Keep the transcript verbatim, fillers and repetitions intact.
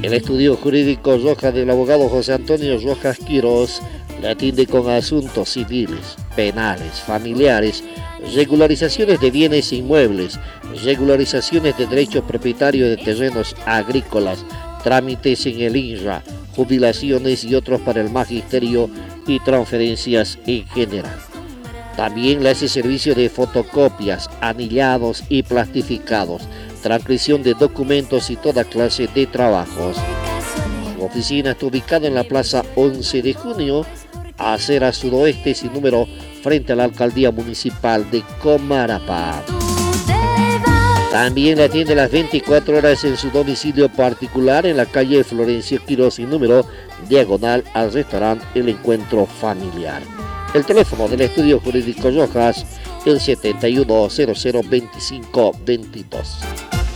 El estudio jurídico Rojas del abogado José Antonio Rojas Quiroz le atiende con asuntos civiles, penales, familiares, regularizaciones de bienes inmuebles, regularizaciones de derechos propietarios de terrenos agrícolas, trámites en el I N R A, jubilaciones y otros para el magisterio y transferencias en general. También le hace servicio de fotocopias, anillados y plastificados, transcripción de documentos y toda clase de trabajos. Su oficina está ubicada en la plaza once de junio, acera sudoeste sin número, frente a la alcaldía municipal de Comarapá. También le atiende las veinticuatro horas en su domicilio particular en la calle Florencio Quiroz sin número, diagonal al restaurante El Encuentro Familiar. El teléfono del estudio jurídico Rojas, el setenta y uno cero cero veinticinco veintidós.